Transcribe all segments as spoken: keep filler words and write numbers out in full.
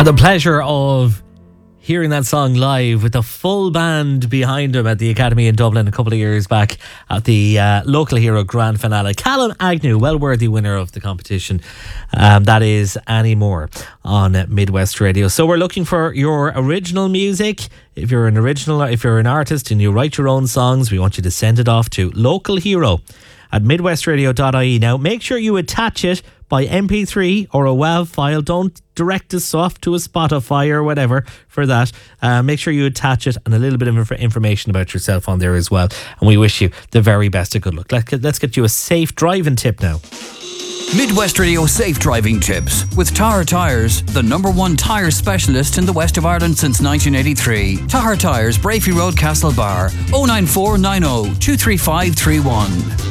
Had the pleasure of hearing that song live with the full band behind him at the Academy in Dublin a couple of years back at the uh, Local Hero Grand Finale. Callum Agnew, well worthy winner of the competition. Um, that is Annie Moore on Midwest Radio. So we're looking for your original music. If you're an original, if you're an artist and you write your own songs, we want you to send it off to Local Hero at midwestradio dot I E. Now, make sure you attach it by M P three or a WAV file. Don't direct us off to a Spotify or whatever for that. Uh, make sure you attach it and a little bit of inf- information about yourself on there as well. And we wish you the very best of good luck. Let's get, let's get you a safe driving tip now. Midwest Radio Safe Driving Tips with Tahar Tyres, the number one tyre specialist in the west of Ireland since nineteen eighty-three. Tahar Tyres, Brafey Road, Castlebar, oh nine four nine oh two three five three one.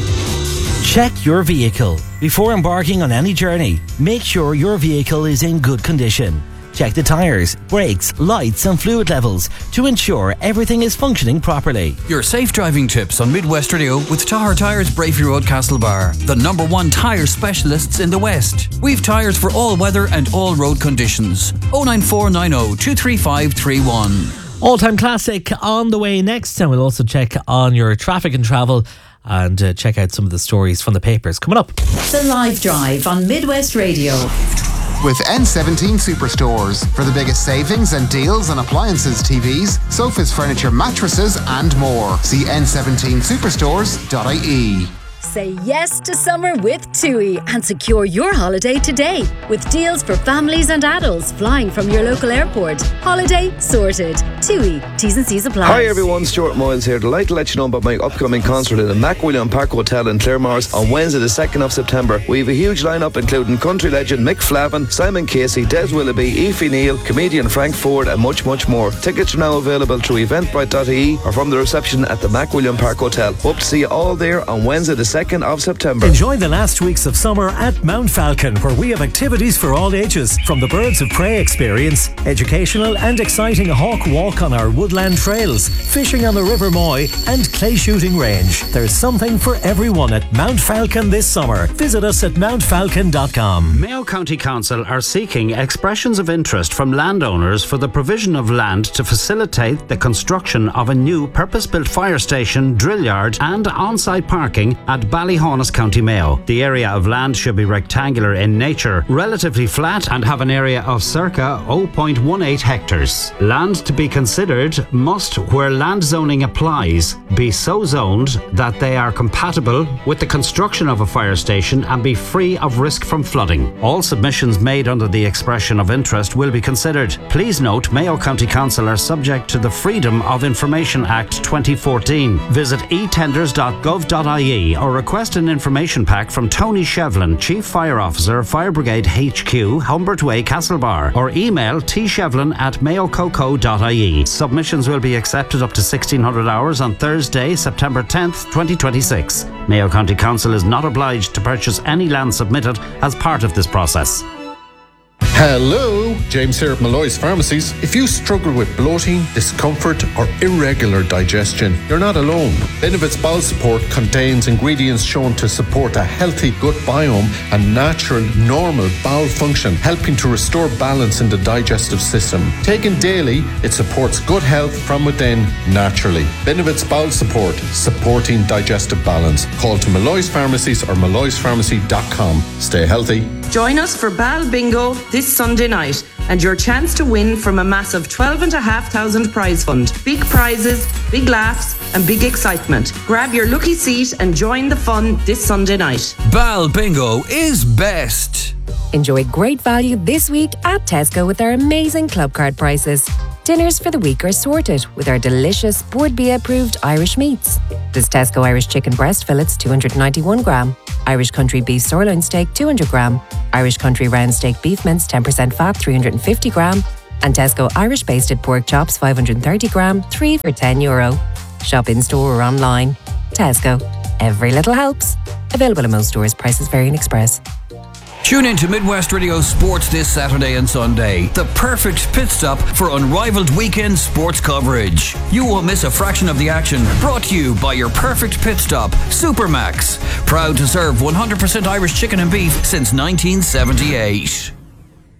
Check your vehicle. Before embarking on any journey, make sure your vehicle is in good condition. Check the tyres, brakes, lights and fluid levels to ensure everything is functioning properly. Your safe driving tips on Midwest Radio with Tahar Tyres, Brafey Road, Castlebar, the number one tyre specialists in the West. We've tyres for all weather and all road conditions. oh nine four nine oh two three five three one. All-time classic on the way next, and we'll also check on your traffic and travel and uh, check out some of the stories from the papers coming up. The Live Drive on Midwest Radio. With N seventeen Superstores for the biggest savings and deals on appliances, T Vs, sofas, furniture, mattresses and more. See N seventeen superstores dot I E. Say yes to summer with TUI and secure your holiday today with deals for families and adults flying from your local airport. Holiday sorted. TUI. T's and C's apply. Hi everyone, Stuart Moyles here. Delighted to let you know about my upcoming concert in the MacWilliam Park Hotel in Claremorris on Wednesday the second of September. We have a huge lineup including country legend Mick Flavin, Simon Casey, Des Willoughby, Aoife Neal, comedian Frank Ford and much much more. Tickets are now available through eventbrite dot I E or from the reception at the MacWilliam Park Hotel. Hope to see you all there on Wednesday the second of September. Enjoy the last weeks of summer at Mount Falcon, where we have activities for all ages, from the Birds of Prey experience, educational and exciting hawk walk on our woodland trails, fishing on the River Moy and clay shooting range. There's something for everyone at Mount Falcon this summer. Visit us at mount falcon dot com. Mayo County Council are seeking expressions of interest from landowners for the provision of land to facilitate the construction of a new purpose-built fire station, drill yard and on-site parking at Ballyhonus, County Mayo. The area of land should be rectangular in nature, relatively flat and have an area of circa zero point one eight hectares. Land to be considered must, where land zoning applies, be so zoned that they are compatible with the construction of a fire station and be free of risk from flooding. All submissions made under the expression of interest will be considered. Please note, Mayo County Council are subject to the Freedom of Information Act twenty fourteen. Visit e tenders dot gov dot I E or request an information pack from Tony Shevlin, Chief Fire Officer, Fire Brigade H Q, Humbert Way, Castlebar, or email t shevlin at mayo coco dot I E. Submissions will be accepted up to sixteen hundred hours on Thursday, September tenth, twenty twenty-six. Mayo County Council is not obliged to purchase any land submitted as part of this process. Hello, James here at Malloy's Pharmacies. If you struggle with bloating, discomfort or irregular digestion, you're not alone. Benevit's Bowel Support contains ingredients shown to support a healthy gut biome and natural, normal bowel function, helping to restore balance in the digestive system. Taken daily, it supports gut health from within naturally. Benevit's Bowel Support, supporting digestive balance. Call to Malloy's Pharmacies or malloys pharmacy dot com. Stay healthy. Join us for Bal Bingo this Sunday night and your chance to win from a massive twelve and a half thousand prize fund. Big prizes, big laughs and big excitement. Grab your lucky seat and join the fun this Sunday night. Bal Bingo is best. Enjoy great value this week at Tesco with our amazing club card prices. Dinners for the week are sorted with our delicious Bord Bia approved Irish meats. There's Tesco Irish chicken breast fillets two hundred ninety-one gram, Irish country beef sirloin steak two hundred gram, Irish country round steak beef mince ten percent fat three hundred fifty gram, and Tesco Irish basted pork chops five hundred thirty gram, three for ten euro. Shop in store or online. Tesco. Every little helps. Available in most stores. Prices vary in Express. Tune in to Midwest Radio Sports this Saturday and Sunday. The perfect pit stop for unrivaled weekend sports coverage. You won't miss a fraction of the action. Brought to you by your perfect pit stop, Supermax. Proud to serve one hundred percent Irish chicken and beef since nineteen seventy-eight.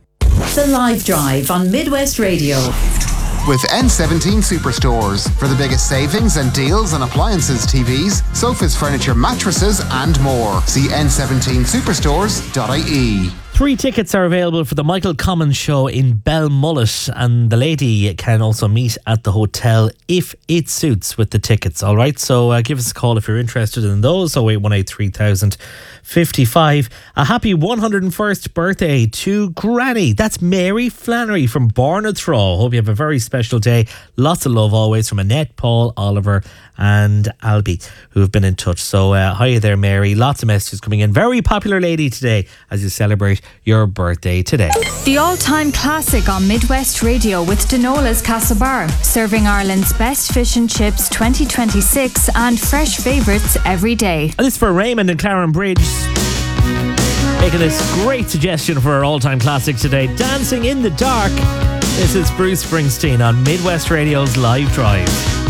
The Live Drive on Midwest Radio. With N seventeen Superstores for the biggest savings and deals on appliances, T Vs, sofas, furniture, mattresses and more. See N seventeen superstores dot I E. Three tickets are available for the Michael Commons show in Belmullet, and the lady can also meet at the hotel if it suits with the tickets. All right, so uh, give us a call if you're interested in those. oh eight one eight, three thousand fifty-five. A happy one hundred first birthday to Granny. That's Mary Flannery from Barnathraw. Hope you have a very special day. Lots of love always from Annette, Paul, Oliver and Albie, who have been in touch. So uh, hi there, Mary. Lots of messages coming in. Very popular lady today as you celebrate your birthday today. The all-time classic on Midwest Radio with Denola's Castlebar, serving Ireland's best fish and chips twenty twenty-six and fresh favourites every day. And this is for Raymond and Claren Bridge, making this great suggestion for our all-time classic today, Dancing in the Dark. This is Bruce Springsteen on Midwest Radio's Live Drive.